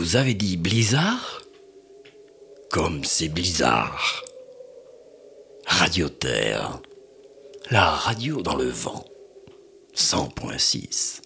Vous avez dit blizzard? Comme c'est bizarre. Radio Terre, la radio dans le vent, 100.6.